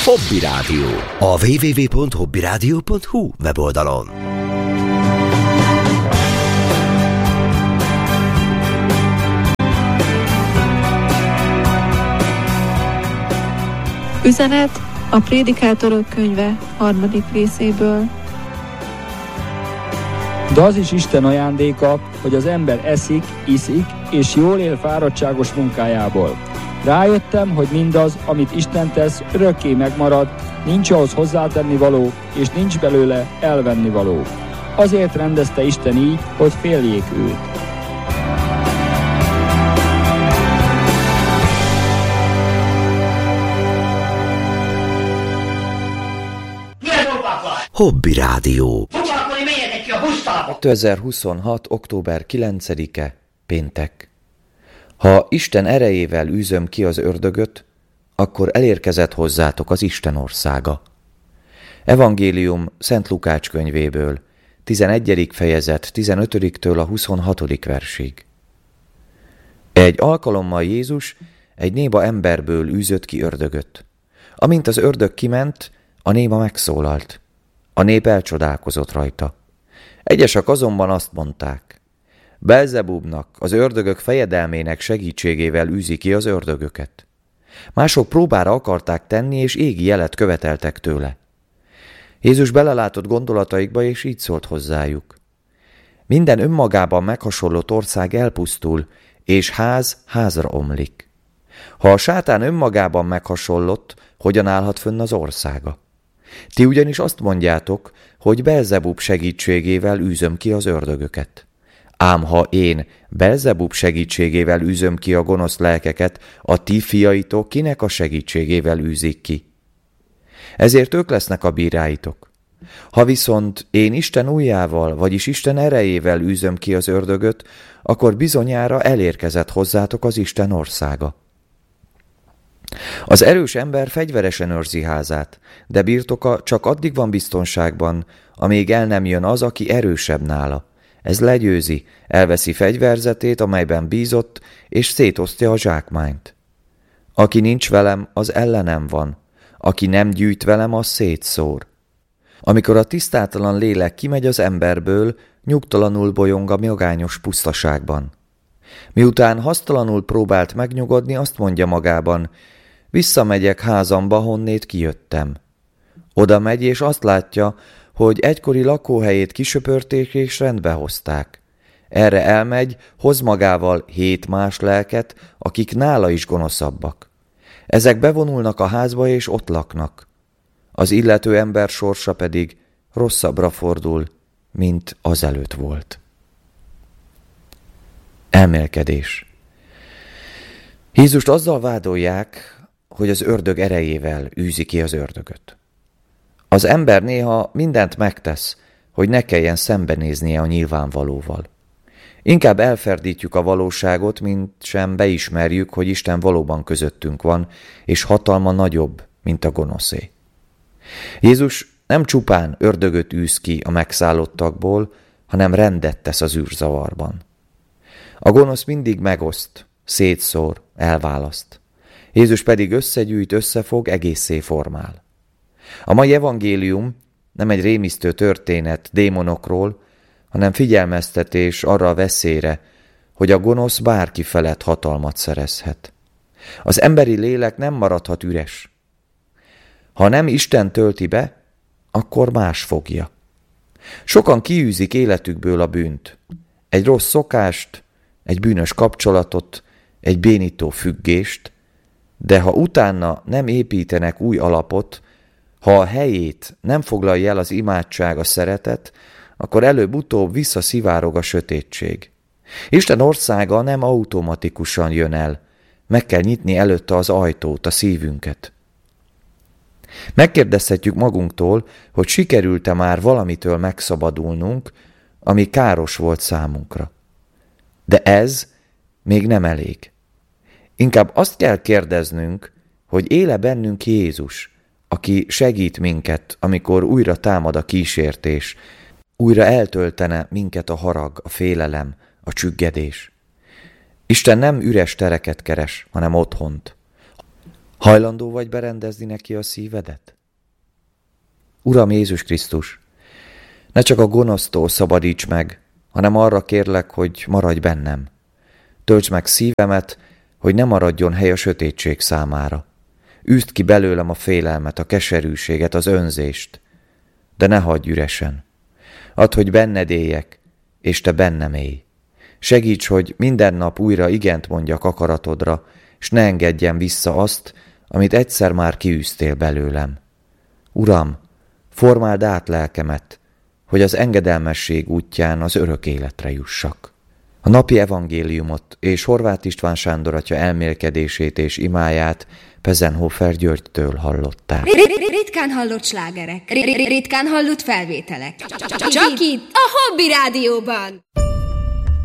Hobby Rádió. A www.hobbyradio.hu weboldalon. Üzenet a Prédikátorok könyve 3. részéből. De az is Isten ajándéka, hogy az ember eszik, iszik, és jól él fáradtságos munkájából. Rájöttem, hogy mindaz, amit Isten tesz, örökké megmarad, nincs ahhoz hozzátenni való, és nincs belőle elvenni való. Azért rendezte Isten így, hogy féljék őt. Hobby Rádió. 2026. október 9-e, péntek. Ha Isten erejével űzöm ki az ördögöt, akkor elérkezett hozzátok az Isten országa. Evangélium Szent Lukács könyvéből, 11. fejezet 15-től a 26. versig. Egy alkalommal Jézus egy néma emberből űzött ki ördögöt. Amint az ördög kiment, a néma megszólalt. A nép elcsodálkozott rajta. Egyesek azonban azt mondták: Belzebubnak, az ördögök fejedelmének segítségével űzi ki az ördögöket. Mások próbára akarták tenni, és égi jelet követeltek tőle. Jézus belelátott gondolataikba, és így szólt hozzájuk: Minden önmagában meghasonlott ország elpusztul, és ház házra omlik. Ha a sátán önmagában meghasonlott, hogyan állhat fönn az országa? Ti ugyanis azt mondjátok, hogy Belzebub segítségével űzöm ki az ördögöket. Ám ha én Belzebub segítségével űzöm ki a gonosz lelkeket, a ti fiaitok kinek a segítségével űzik ki? Ezért ők lesznek a bíráitok. Ha viszont én Isten ujjával, vagyis Isten erejével űzöm ki az ördögöt, akkor bizonyára elérkezett hozzátok az Isten országa. Az erős ember fegyveresen őrzi házát, de birtoka csak addig van biztonságban, amíg el nem jön az, aki erősebb nála. Ez legyőzi, elveszi fegyverzetét, amelyben bízott, és szétosztja a zsákmányt. Aki nincs velem, az ellenem van. Aki nem gyűjt velem, az szétszór. Amikor a tisztátalan lélek kimegy az emberből, nyugtalanul bolyong a magányos pusztaságban. Miután hasztalanul próbált megnyugodni, azt mondja magában: Visszamegyek házamba, honnét kijöttem. Oda megy, és azt látja, hogy egykori lakóhelyét kisöpörték és rendbe hozták. Erre elmegy, hoz magával 7 más lelket, akik nála is gonoszabbak. Ezek bevonulnak a házba, és ott laknak. Az illető ember sorsa pedig rosszabbra fordul, mint azelőtt volt. Elmélkedés. Jézust azzal vádolják, hogy az ördög erejével űzi ki az ördögöt. Az ember néha mindent megtesz, hogy ne kelljen szembenéznie a nyilvánvalóval. Inkább elferdítjük a valóságot, mint sem beismerjük, hogy Isten valóban közöttünk van, és hatalma nagyobb, mint a gonoszé. Jézus nem csupán ördögöt űz ki a megszállottakból, hanem rendet tesz az űrzavarban. A gonosz mindig megoszt, szétszór, elválaszt. Jézus pedig összegyűjt, összefog, egészé formál. A mai evangélium nem egy rémisztő történet démonokról, hanem figyelmeztetés arra a veszélyre, hogy a gonosz bárki felett hatalmat szerezhet. Az emberi lélek nem maradhat üres. Ha nem Isten tölti be, akkor más fogja. Sokan kiűzik életükből a bűnt. Egy rossz szokást, egy bűnös kapcsolatot, egy bénító függést, de ha utána nem építenek új alapot, ha a helyét nem foglalja el az imádság, a szeretet, akkor előbb-utóbb visszaszivárog a sötétség. Isten országa nem automatikusan jön el, meg kell nyitni előtte az ajtót, a szívünket. Megkérdezhetjük magunktól, hogy sikerült-e már valamitől megszabadulnunk, ami káros volt számunkra. De ez még nem elég. Inkább azt kell kérdeznünk, hogy éle bennünk Jézus, aki segít minket, amikor újra támad a kísértés, újra eltöltene minket a harag, a félelem, a csüggedés. Isten nem üres tereket keres, hanem otthont. Hajlandó vagy berendezni neki a szívedet? Uram Jézus Krisztus, ne csak a gonosztól szabadíts meg, hanem arra kérlek, hogy maradj bennem. Töltsd meg szívemet, hogy ne maradjon hely a sötétség számára. Üzd ki belőlem a félelmet, a keserűséget, az önzést, de ne hagyj üresen. Add, hogy benned éljek, és te bennem élj. Segíts, hogy minden nap újra igent mondjak akaratodra, s ne engedjem vissza azt, amit egyszer már kiűztél belőlem. Uram, formáld át lelkemet, hogy az engedelmesség útján az örök életre jussak. A napi evangéliumot és Horváth István Sándor atya elmélkedését és imáját Pezenhofer Györgytől hallották. Ritkán hallott slágerek, ritkán hallott felvételek. Csak itt, a Hobby Rádióban!